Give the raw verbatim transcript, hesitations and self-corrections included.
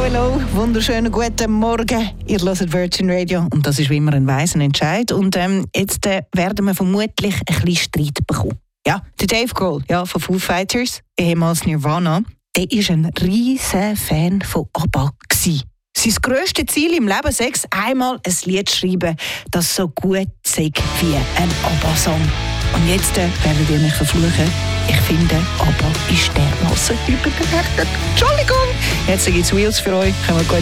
hallo, wunderschönen guten Morgen. Ihr hört Virgin Radio und das ist wie immer ein weiser Entscheid. Und ähm, jetzt äh, werden wir vermutlich ein bisschen Streit bekommen. Ja, der Dave Grohl ja, von Foo Fighters, ehemals Nirvana, der war ein riesen Fan von ABBA gewesen. Sein grösstes Ziel im Leben sei es, einmal ein Lied zu schreiben, das so gut sei wie ein ABBA-Song. Und jetzt äh, werdet ihr mich verfluchen. Ich finde, ABBA ist dermassen überbewertet. Entschuldigung. Jetzt gibt es Wheels für euch. Kommen wir gut